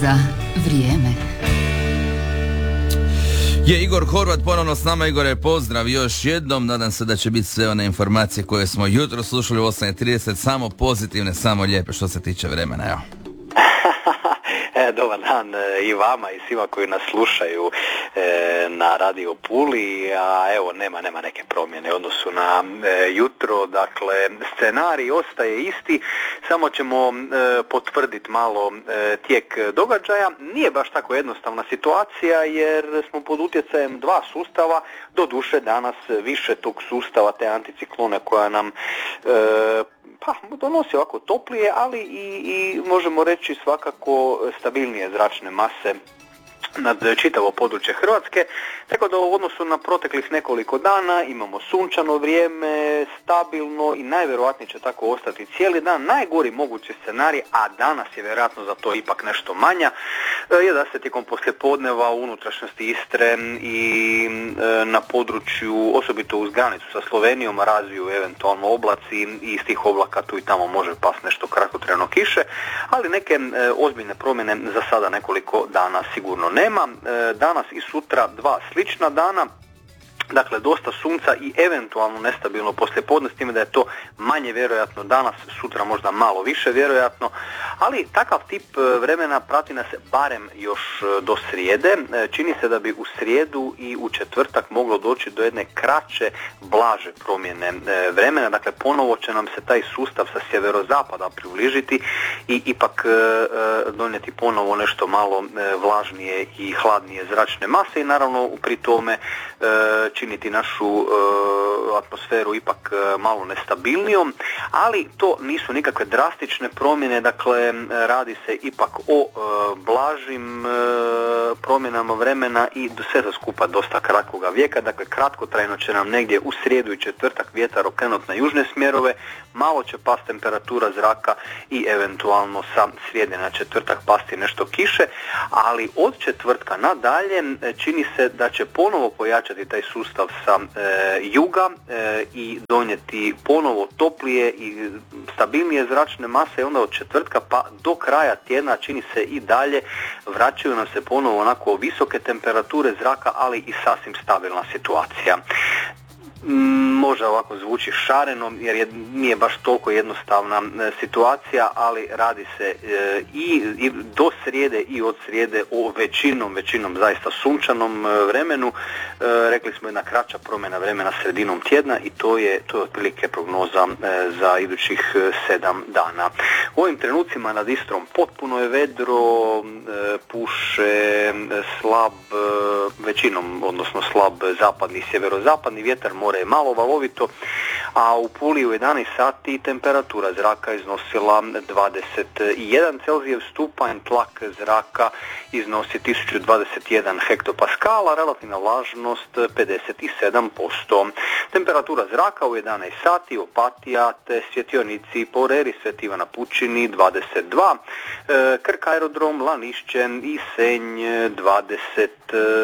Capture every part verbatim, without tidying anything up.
za vrijeme. Je Igor Horvat ponovno s nama. Igore, pozdrav još jednom. Nadam se da će biti sve one informacije koje smo jutro slušali u osam i trideset samo pozitivne, samo lijepe što se tiče vremena. Evo. E, dobar dan i vama i svima koji nas slušaju e, na Radio Puli, a evo nema, nema neke promjene u odnosu na e, jutro, dakle scenarij ostaje isti, samo ćemo e, potvrditi malo e, tijek događaja. Nije baš tako jednostavna situacija jer smo pod utjecajem dva sustava, doduše danas više tog sustava, te anticiklone koja nam e, pa donosi ovako toplije, ali i, i možemo reći svakako stabilnije zračne mase nad čitavo područje Hrvatske, tako da u odnosu na proteklih nekoliko dana imamo sunčano vrijeme, stabilno i najvjerojatnije će tako ostati cijeli dan. Najgori mogući scenarij, a danas je vjerojatno za to ipak nešto manja, je da se tijekom poslijepodneva u unutrašnjosti Istre i na području, osobito uz granicu sa Slovenijom, razviju eventualno oblaci i iz tih oblaka tu i tamo može pasti nešto kratkotrajno kiše, ali neke ozbiljne promjene za sada nekoliko dana sigurno ne. Nema. Danas i sutra dva slična dana, dakle dosta sunca i eventualno nestabilno poslijepodne, s time da je to manje vjerojatno danas, sutra možda malo više vjerojatno, ali takav tip vremena prati nas barem još do srijede. Čini se da bi u srijedu i u četvrtak moglo doći do jedne kraće, blaže promjene vremena, dakle ponovo će nam se taj sustav sa sjeverozapada približiti i ipak donijeti ponovo nešto malo vlažnije i hladnije zračne mase i naravno pri tome činiti našu e, atmosferu ipak e, malo nestabilnijom, ali to nisu nikakve drastične promjene, dakle radi se ipak o e, blažim e, promjenama vremena i sve za skupa dosta kratkoga vijeka, dakle kratkotrajno će nam negdje u srijedu i četvrtak vjetar okrenut na južne smjerove, malo će pasti temperatura zraka i eventualno sa srijede na četvrtak pasti nešto kiše, ali od četvrtka nadalje čini se da će ponovo pojačati taj sustav sa e, juga e, i donijeti ponovo toplije i stabilnije zračne mase i onda od četvrtka pa do kraja tjedna čini se i dalje vraćaju nam se ponovo onako visoke temperature zraka, ali i sasvim stabilna situacija. Možda ovako zvuči šareno jer je, nije baš toliko jednostavna e, situacija, ali radi se e, i, i do srijede i od srijede o većinom, većinom zaista sunčanom e, vremenu. E, rekli smo jedna kraća promjena vremena sredinom tjedna i to je, to je otprilike prognoza e, za idućih e, sedam dana. U ovim trenucima nad Istrom potpuno je vedro, e, puše e, slab, e, većinom, odnosno slab zapadni i sjeverozapadni vjetar, more je malo valovito, a u Puli u jedanaest sati temperatura zraka iznosila dvadeset jedan Celzijev stupanj, tlak zraka iznosi tisuću dvadeset jedan hektopaskala, relativna vlažnost pedeset sedam posto. Temperatura zraka u jedanaest sati Opatija te Svjetionici, Poreri, Sveti Ivana Pučini dvadeset dva, Krk aerodrom, Lanišćen i Senj dvadeset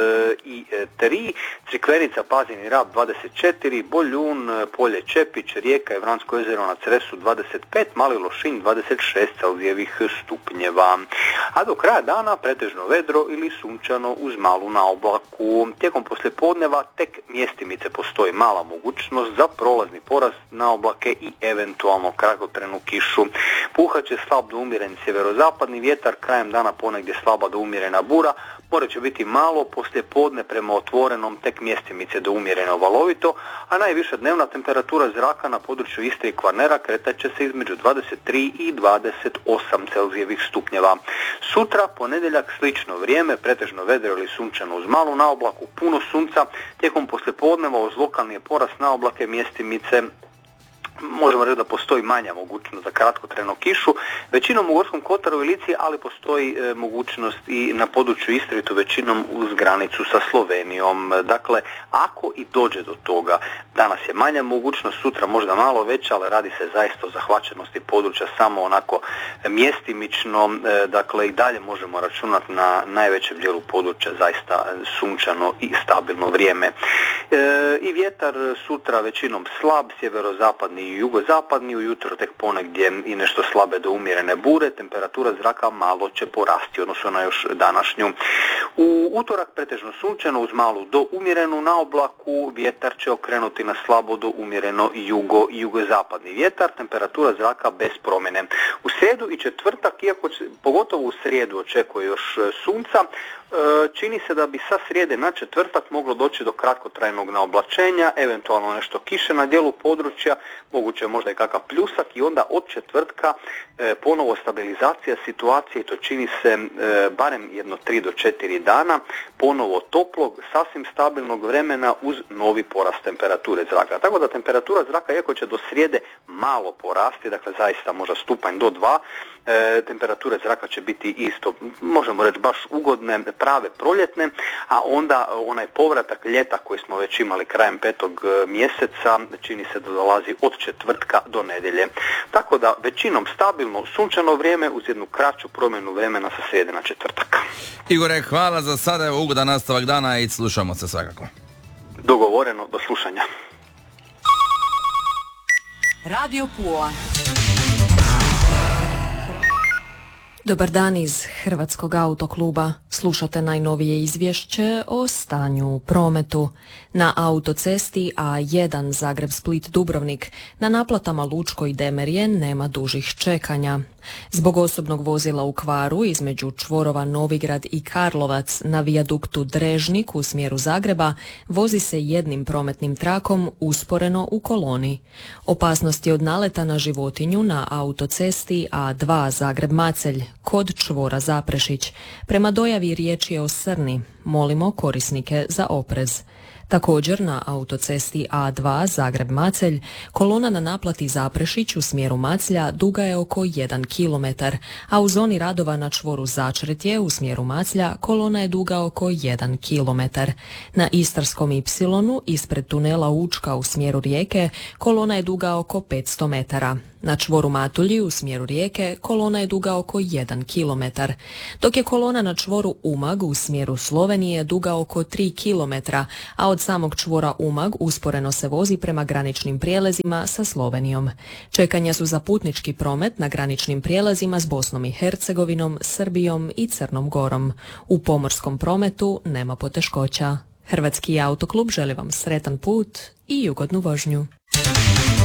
tri, Crikvenica, Pazin i Rab dvadeset četiri, Boljun, Polje Čepić, Rijeka i Vransko jezero na Cresu dvadeset pet, Mali Lošinj dvadeset šest Celzijevih stupnjeva. A do kraja dana pretežno vedro ili sunčano uz malu naoblaku. Tijekom poslijepodneva tek mjestimice postoji mala mogućnost za prolazni porast naoblake i eventualno kratkotrajnu kišu. Puhat će slab do umjeren sjeverozapadni vjetar, krajem dana ponegdje slaba do umjerena bura, more će biti malo, poslijepodne prema otvorenom tek mjestimice do umjereno valovito, a najviša dnevna temperatura zraka na području Istre i Kvarnera kretat će se između dvadeset tri i dvadeset osam Celzijevih stupnjeva. Sutra, ponedjeljak, slično vrijeme, pretežno vedro ili sunčano uz malu naoblaku, puno sunca, tijekom poslijepodneva uz lokalni porast naoblake mjestimice možemo reći da postoji manja mogućnost za kratkotrajnu kišu, većinom u Gorskom kotaru i Lici, ali postoji e, mogućnost i na području Istre, to većinom uz granicu sa Slovenijom. Dakle, ako i dođe do toga, danas je manja mogućnost, sutra možda malo veća, ali radi se zaista o zahvaćenosti područja samo onako mjestimično, e, dakle i dalje možemo računati na najvećem dijelu područja zaista sunčano i stabilno vrijeme. E, I vjetar sutra većinom slab, sjeverozapadni i jugozapadni, ujutro tek ponegdje i nešto slabe do umjerene bure, temperatura zraka malo će porasti, odnosno na još današnju. U utorak pretežno sunčano uz malu do umjerenu na oblaku, vjetar će okrenuti na slabo do umjereno jugo i jugozapadni vjetar, temperatura zraka bez promjene. U srijedu i četvrtak, iako će, pogotovo u srijedu očekuje još sunca, čini se da bi sa srijede na četvrtak moglo doći do kratkotrajnog naoblačenja, eventualno nešto kiše na dijelu područja, moguće možda i kakav pljusak i onda od četvrtka e, ponovo stabilizacija situacije, to čini se e, barem jedno tri do četiri dana, ponovo toplog, sasvim stabilnog vremena uz novi porast temperature zraka. Tako da temperatura zraka, iako će do srijede malo porasti, dakle zaista možda stupanj do dva, e, temperature zraka će biti isto, možemo reći baš ugodne, prave proljetne, a onda onaj povratak ljeta koji smo već imali krajem petog mjeseca čini se da dolazi od četvrtka do nedjelje. Tako da većinom stabilno sunčano vrijeme uz jednu kraću promjenu vremena sa srijede na četvrtak. Igore, hvala za sada, evo ugodan nastavak dana i slušamo se svakako. Dogovoreno, do slušanja. Radio Pula. Dobar dan iz Hrvatskog autokluba. Slušate najnovije izvješće o stanju u prometu. Na autocesti A jedan Zagreb-Split-Dubrovnik na naplatama Lučko i Demerje nema dužih čekanja. Zbog osobnog vozila u kvaru između čvorova Novigrad i Karlovac na vijaduktu Drežnik u smjeru Zagreba vozi se jednim prometnim trakom usporeno u koloni. Opasnosti od naleta na životinju na autocesti A dva Zagreb-Macelj kod čvora Zaprešić. Prema dojavi riječ je o srni. Molimo korisnike za oprez. Također na autocesti A dva Zagreb-Macelj kolona na naplati Zaprešić u smjeru Maclja duga je oko jedan kilometar, a u zoni radova na čvoru Začretje u smjeru Maclja kolona je duga oko jedan kilometar. Na Istarskom ipsilonu ispred tunela Učka u smjeru Rijeke kolona je duga oko petsto metara. Na čvoru Matulji u smjeru Rijeke kolona je duga oko jedan kilometar, dok je kolona na čvoru Umag u smjeru Slovenije duga oko tri kilometra, a od samog čvora Umag usporeno se vozi prema graničnim prijelazima sa Slovenijom. Čekanja su za putnički promet na graničnim prijelazima s Bosnom i Hercegovinom, Srbijom i Crnom Gorom. U pomorskom prometu nema poteškoća. Hrvatski autoklub želi vam sretan put i ugodnu vožnju.